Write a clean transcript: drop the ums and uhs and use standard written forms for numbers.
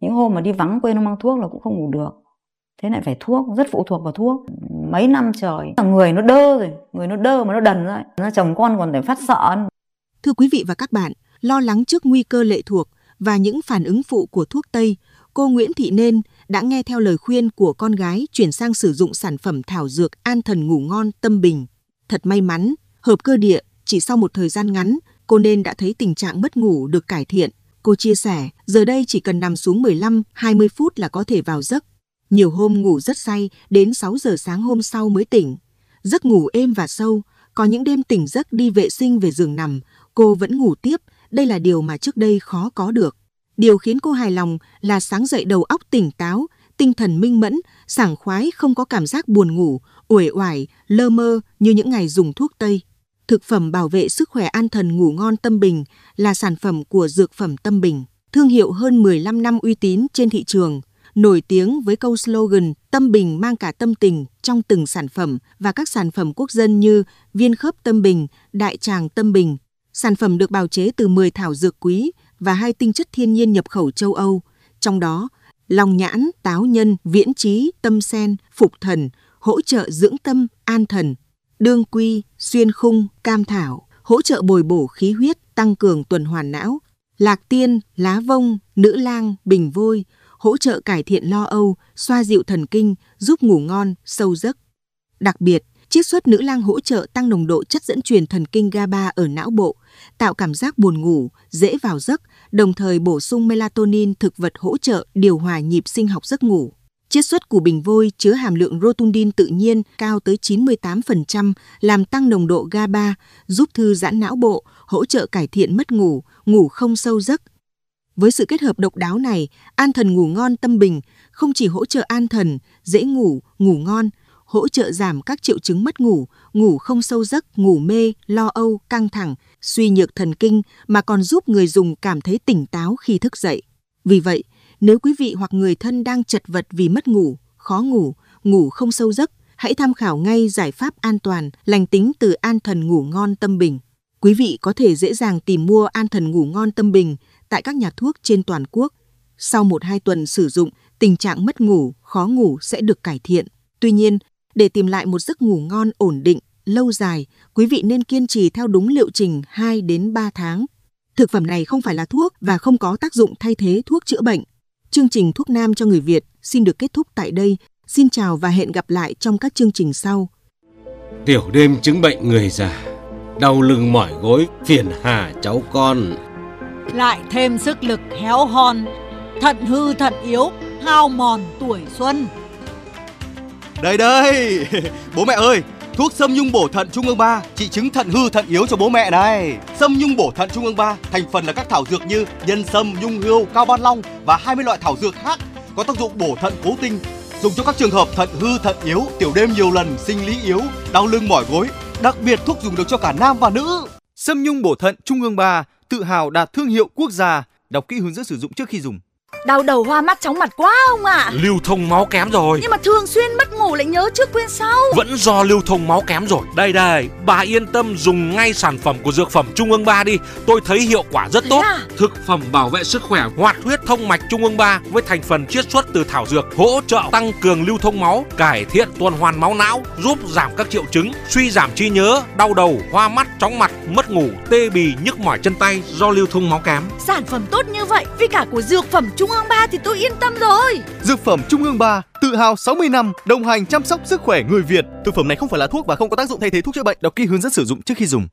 Những hôm mà đi vắng quên không mang thuốc là cũng không ngủ được. Thế lại phải thuốc, rất phụ thuộc vào thuốc. Mấy năm trời, người nó đơ rồi, người nó đơ mà nó đần rồi. Nó chồng con còn phải phát sợ. Thưa quý vị và các bạn, lo lắng trước nguy cơ lệ thuộc và những phản ứng phụ của thuốc Tây, cô Nguyễn Thị Nên đã nghe theo lời khuyên của con gái chuyển sang sử dụng sản phẩm thảo dược An Thần Ngủ Ngon Tâm Bình. Thật may mắn, hợp cơ địa, chỉ sau một thời gian ngắn, cô Nên đã thấy tình trạng mất ngủ được cải thiện. Cô chia sẻ, giờ đây chỉ cần nằm xuống 15-20 phút là có thể vào giấc. Nhiều hôm ngủ rất say, đến 6 giờ sáng hôm sau mới tỉnh. Giấc ngủ êm và sâu, có những đêm tỉnh giấc đi vệ sinh về giường nằm, cô vẫn ngủ tiếp, đây là điều mà trước đây khó có được. Điều khiến cô hài lòng là sáng dậy đầu óc tỉnh táo, tinh thần minh mẫn, sảng khoái, không có cảm giác buồn ngủ, uể oải, lơ mơ như những ngày dùng thuốc Tây. Thực phẩm bảo vệ sức khỏe An Thần Ngủ Ngon Tâm Bình là sản phẩm của Dược phẩm Tâm Bình, thương hiệu hơn 15 năm uy tín trên thị trường, nổi tiếng với câu slogan Tâm Bình mang cả tâm tình trong từng sản phẩm và các sản phẩm quốc dân như viên khớp Tâm Bình, đại tràng Tâm Bình. Sản phẩm được bào chế từ 10 thảo dược quý và 2 tinh chất thiên nhiên nhập khẩu châu Âu, trong đó long nhãn, táo nhân, viễn trí, tâm sen, phục thần, hỗ trợ dưỡng tâm, an thần, đương quy, xuyên khung, cam thảo, hỗ trợ bồi bổ khí huyết, tăng cường tuần hoàn não, lạc tiên, lá vông, nữ lang, bình vôi, hỗ trợ cải thiện lo âu, xoa dịu thần kinh, giúp ngủ ngon, sâu giấc. Đặc biệt, chiết xuất nữ lang hỗ trợ tăng nồng độ chất dẫn truyền thần kinh GABA ở não bộ, tạo cảm giác buồn ngủ, dễ vào giấc, đồng thời bổ sung melatonin thực vật hỗ trợ điều hòa nhịp sinh học giấc ngủ. Chiết xuất củ bình vôi chứa hàm lượng rotundin tự nhiên cao tới 98%, làm tăng nồng độ GABA, giúp thư giãn não bộ, hỗ trợ cải thiện mất ngủ, ngủ không sâu giấc. Với sự kết hợp độc đáo này, An Thần Ngủ Ngon Tâm Bình không chỉ hỗ trợ an thần, dễ ngủ, ngủ ngon, hỗ trợ giảm các triệu chứng mất ngủ, ngủ không sâu giấc, ngủ mê, lo âu, căng thẳng, suy nhược thần kinh mà còn giúp người dùng cảm thấy tỉnh táo khi thức dậy. Vì vậy, nếu quý vị hoặc người thân đang chật vật vì mất ngủ, khó ngủ, ngủ không sâu giấc, hãy tham khảo ngay giải pháp an toàn, lành tính từ An Thần Ngủ Ngon Tâm Bình. Quý vị có thể dễ dàng tìm mua An Thần Ngủ Ngon Tâm Bình tại các nhà thuốc trên toàn quốc. Sau 1-2 tuần sử dụng, tình trạng mất ngủ, khó ngủ sẽ được cải thiện. Tuy nhiên, để tìm lại một giấc ngủ ngon ổn định, lâu dài, quý vị nên kiên trì theo đúng liệu trình 2-3 tháng. Thực phẩm này không phải là thuốc và không có tác dụng thay thế thuốc chữa bệnh. Chương trình Thuốc Nam cho người Việt xin được kết thúc tại đây. Xin chào và hẹn gặp lại trong các chương trình sau. Tiểu đêm chứng bệnh người già, đau lưng mỏi gối, phiền hà cháu con. Lại thêm sức lực héo hon, thận hư thận yếu, hao mòn tuổi xuân. Đây, bố mẹ ơi, thuốc Sâm Nhung Bổ Thận Trung ương 3 trị chứng thận hư thận yếu cho bố mẹ này. Sâm Nhung Bổ Thận Trung ương 3 thành phần là các thảo dược như nhân sâm, nhung hươu, cao ban long và 20 loại thảo dược khác có tác dụng bổ thận cố tinh, dùng cho các trường hợp thận hư thận yếu, tiểu đêm nhiều lần, sinh lý yếu, đau lưng mỏi gối. Đặc biệt thuốc dùng được cho cả nam và nữ. Sâm Nhung Bổ Thận Trung ương 3 tự hào đạt thương hiệu quốc gia. Đọc kỹ hướng dẫn sử dụng trước khi dùng. Đau đầu hoa mắt chóng mặt quá ông ạ. Lưu thông máu kém rồi. Nhưng mà thường xuyên mất ngủ lại nhớ trước quên sau. Vẫn do lưu thông máu kém rồi. Đây, bà yên tâm dùng ngay sản phẩm của Dược phẩm Trung ương 3 đi. Tôi thấy hiệu quả rất tốt. Thực phẩm bảo vệ sức khỏe hoạt huyết thông mạch Trung ương 3 với thành phần chiết xuất từ thảo dược, hỗ trợ tăng cường lưu thông máu, cải thiện tuần hoàn máu não, giúp giảm các triệu chứng suy giảm trí nhớ, đau đầu, hoa mắt, chóng mặt, mất ngủ, tê bì, nhức mỏi chân tay do lưu thông máu kém. Sản phẩm tốt như vậy vì cả của Dược phẩm Trung ương 3 thì tôi yên tâm rồi. Dược phẩm Trung ương 3 tự hào 60 năm đồng hành chăm sóc sức khỏe người Việt. Thực phẩm này không phải là thuốc và không có tác dụng thay thế thuốc chữa bệnh. Đọc kỹ hướng dẫn sử dụng trước khi dùng.